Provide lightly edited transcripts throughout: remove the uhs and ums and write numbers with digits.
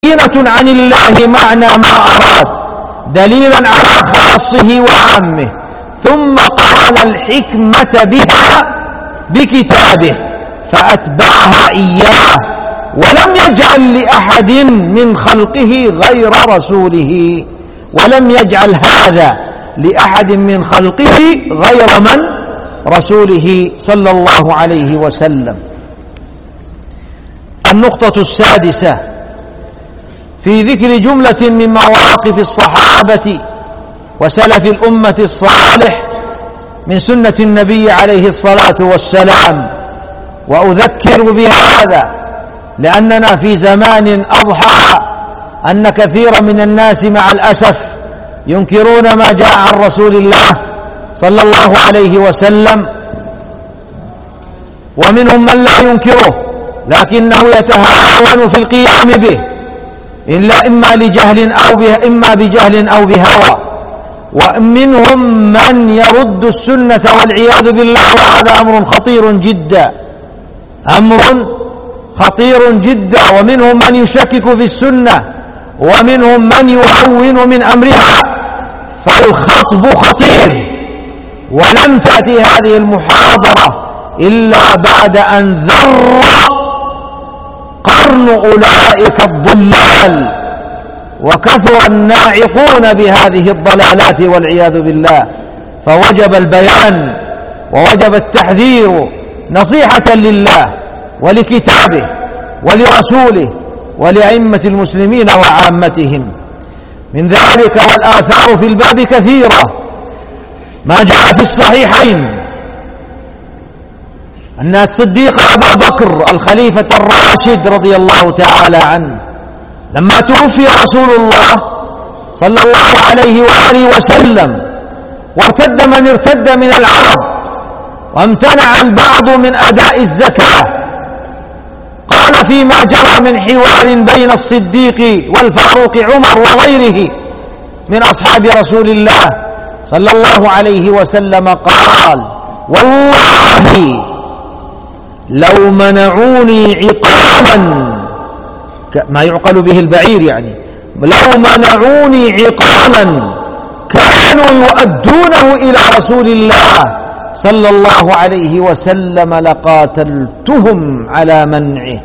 بينة عن الله معنى ما أراد، دليلا على خاصه وعامه، ثم قال الحكمة بها بكتابه فأتبعها إياه، ولم يجعل لأحد من خلقه غير رسوله، ولم يجعل هذا لأحد من خلقه غير من؟ رسوله صلى الله عليه وسلم. النقطة السادسة في ذكر جملة من مواقف الصحابة وسلف الأمة الصالح من سنة النبي عليه الصلاة والسلام، وأذكر بهذا لأننا في زمان أضحى أن كثيرا من الناس مع الأسف ينكرون ما جاء عن رسول الله صلى الله عليه وسلم، ومنهم من لا ينكره لكنه يتهاون في القيام به، إما لجهل إما بجهل أو بهوى، ومنهم من يرد السنة والعياذ بالله، وهذا أمر خطير جدا، أمر خطير جدا. ومنهم من يشكك في السنة، ومنهم من يهون من أمرها، فالخطب خطير. ولم تأتي هذه المحاضرة إلا بعد أن ذر قرن أولئك الضلال، وكثر الناعقون بهذه الضلالات والعياذ بالله، فوجب البيان ووجب التحذير نصيحة لله ولكتابه ولرسوله ولأئمة المسلمين وعامتهم. من ذلك والآثار في الباب كثيرة، ما جاء في الصحيحين أن الصديق أبا بكر الخليفة الراشد رضي الله تعالى عنه لما توفي رسول الله صلى الله عليه وآله وسلم، وارتد من ارتد من العرب، وامتنع البعض من أداء الزكاة، قال فيما جرى من حوار بين الصديق والفاروق عمر وغيره من أصحاب رسول الله صلى الله عليه وسلم، قال والله لو منعوني عقالا، ما يعقل به البعير يعني، لو منعوني عقالا كانوا يؤدونه إلى رسول الله صلى الله عليه وسلم لقاتلتهم على منعه،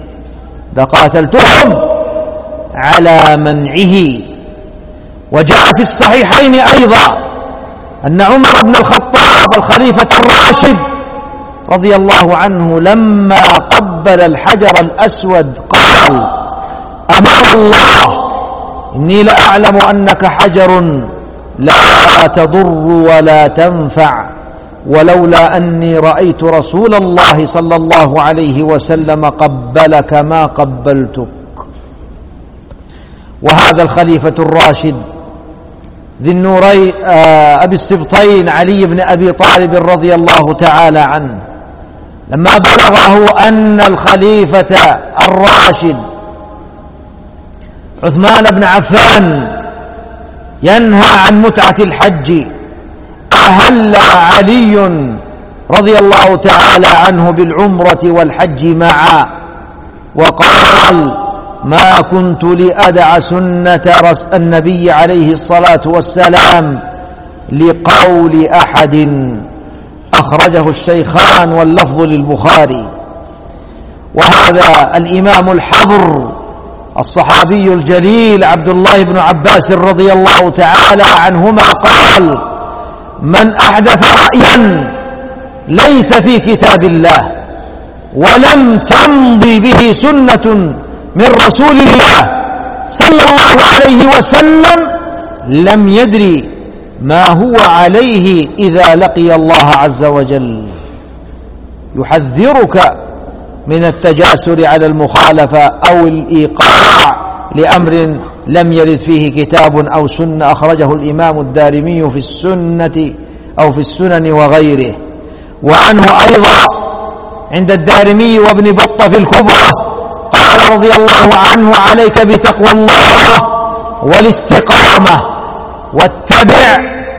وجاء في الصحيحين أيضا أن عمر بن الخطاب الخليفة الراشد رضي الله عنه لما قبل الحجر الأسود قال أما والله إني لأعلم أنك حجر لا تضر ولا تنفع، ولولا أني رأيت رسول الله صلى الله عليه وسلم قبلك ما قبلتك. وهذا الخليفة الراشد ذي النورين أبي السبطين علي بن أبي طالب رضي الله تعالى عنه، لما بلغه أن الخليفة الراشد عثمان بن عفان ينهى عن متعة الحج، أهل علي رضي الله تعالى عنه بالعمرة والحج معا، وقال ما كنت لأدع سنة النبي عليه الصلاة والسلام لقول أحد، أخرجه الشيخان واللفظ للبخاري. وهذا الإمام الحبر الصحابي الجليل عبد الله بن عباس رضي الله تعالى عنهما قال من أحدث رأيا ليس في كتاب الله ولم تمضي به سنة من رسول الله صلى الله عليه وسلم لم يدري ما هو عليه إذا لقي الله عز وجل. يحذرك من التجاسر على المخالفة أو الإيقاع لأمر لم يرد فيه كتاب أو سنة، أخرجه الإمام الدارمي في السنة أو في السنن وغيره. وعنه أيضا عند الدارمي وابن بطة في الكبرى قال رضي الله عنه عليك بتقوى الله والاستقامة، واتبع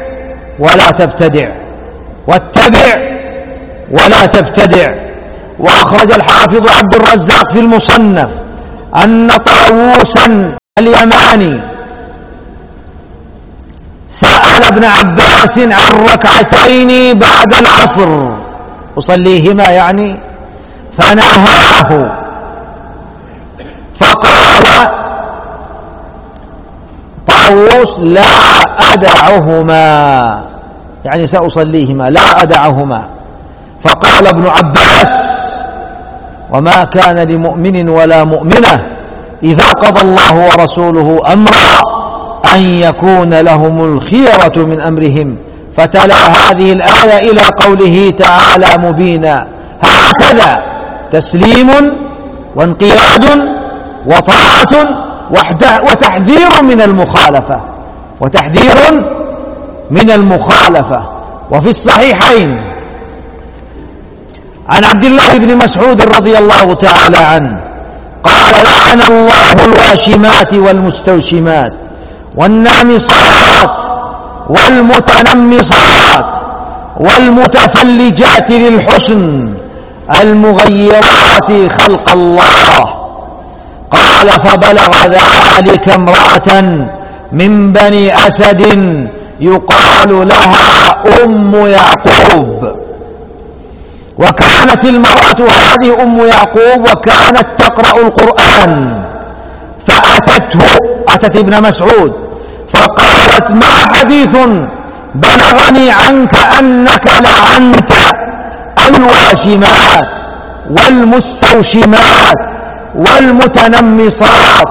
ولا تبتدع. وأخرج الحافظ عبد الرزاق في المصنف أن طاووسا اليماني سأل ابن عباس عن ركعتين بعد العصر أصليهما يعني، فنهاه فقال طاووس لا أدعهما، يعني سأصليهما لا أدعهما. فقال ابن عباس وما كان لمؤمن ولا مؤمنة إذا قضى الله ورسوله أمرا أن يكون لهم الخيرة من أمرهم، فتلا هذه الآية إلى قوله تعالى مبينا. هكذا تسليم وانقياد وطاعة وتحذير من المخالفة، وفي الصحيحين عن عبد الله بن مسعود رضي الله تعالى عنه قال لعن الله الواشمات والمستوشمات والنامصات والمتنمصات والمتفلجات للحسن المغيرات خلق الله. قال فبلغ ذلك امرأة من بني أسد يقال لها أم يعقوب، وكانت المرأة هذه أم يعقوب وكانت تقرأ القرآن، أتت ابن مسعود فقالت ما حديث بلغني عنك أنك لعنت الواشمات والمستوشمات والمتنمصات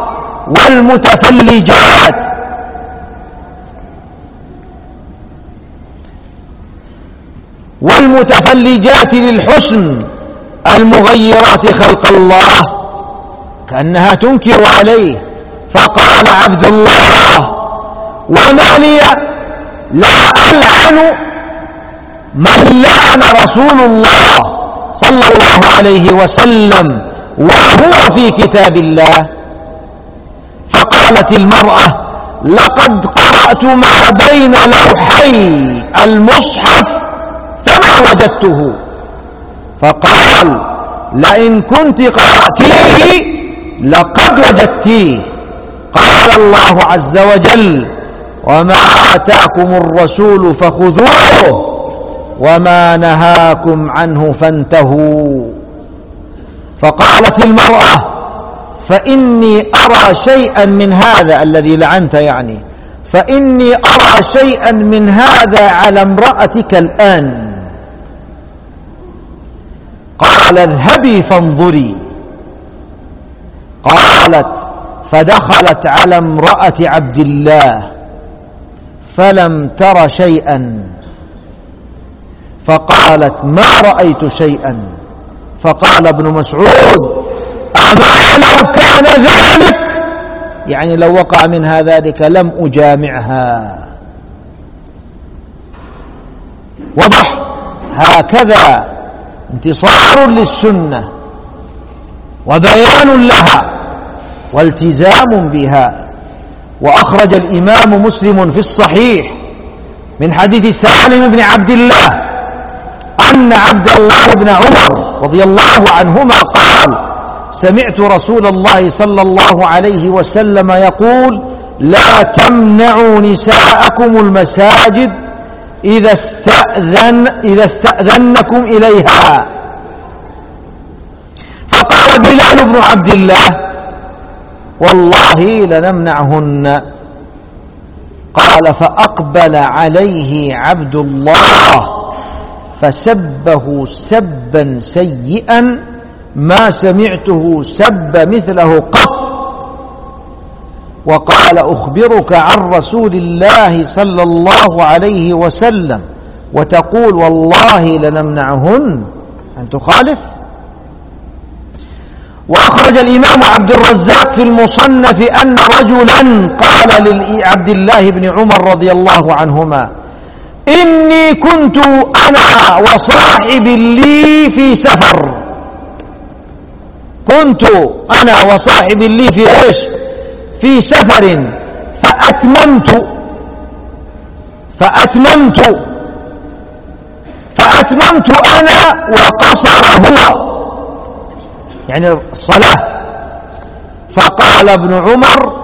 والمتفلجات للحسن المغيرات خلق الله، كأنها تنكر عليه. فقال عبد الله وما لي لا ألعن من لعن رسول الله صلى الله عليه وسلم وهو في كتاب الله. فقالت المرأة لقد قرأت ما بين لوحي المصحف فما وجدته. فقال لئن كنت قرأتيه لقد وجدتيه. قال الله عز وجل وما آتاكم الرسول فخذوه وما نهاكم عنه فانتهوا. فقالت المرأة فإني أرى شيئا من هذا الذي لعنت يعني، فإني أرى شيئا من هذا على امرأتك الآن. قال اذهبي فانظري. قالت فدخلت على امرأة عبد الله فلم تر شيئا، فقالت ما رأيت شيئا. فقال ابن مسعود أما لو كان ذلك، يعني لو وقع منها ذلك لم أجامعها. وضح هكذا انتصار للسنة وبيان لها والتزام بها. وأخرج الإمام مسلم في الصحيح من حديث سالم بن عبد الله أن عبد الله بن عمر رضي الله عنهما قال سمعت رسول الله صلى الله عليه وسلم يقول لا تمنعوا نساءكم المساجد إذا استأذنكم إليها. فقال بلال بن عبد الله والله لنمنعهن. قال فأقبل عليه عبد الله فسبه سبا سيئا ما سمعته سب مثله قط، وقال أخبرك عن رسول الله صلى الله عليه وسلم وتقول والله لنمنعهن، أن تخالف. وأخرج الإمام عبد الرزاق في المصنف أن رجلا قال لعبد الله بن عمر رضي الله عنهما إني كنت أنا وصاحب لي في سفر، كنت أنا وصاحب لي في إيش؟ في سفر فأتممت أنا وقصر هو، يعني الصلاة. فقال ابن عمر